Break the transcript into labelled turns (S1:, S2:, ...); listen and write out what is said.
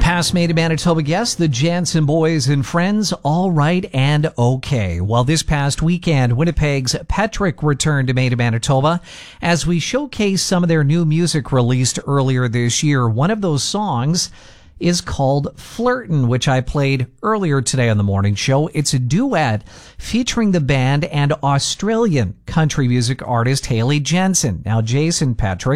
S1: Past Made in Manitoba guests, the Jansen Boys and Friends, all right and okay. Well, this past weekend, Winnipeg's Petrick returned to Made in Manitoba as we showcase some of their new music released earlier this year. One of those songs is called Flirtin', which I played earlier today on the morning show. It's a duet featuring the band and Australian country music artist Hayley Jensen. Now, Jason Petrick